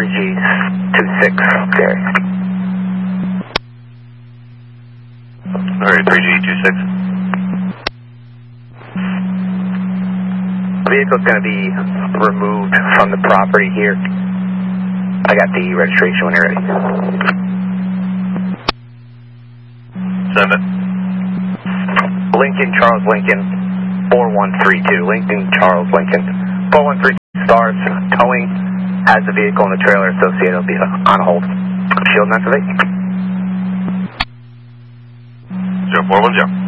3G26, Gary. Alright, 3G26. The vehicle's going to be removed from the property here. I got the registration when you're ready. Send it. Lincoln, Charles Lincoln, 4132. Lincoln, Charles Lincoln, 4132 stars. Towing has the vehicle and the trailer associated. It'll be on hold. Shield and activate. 0410.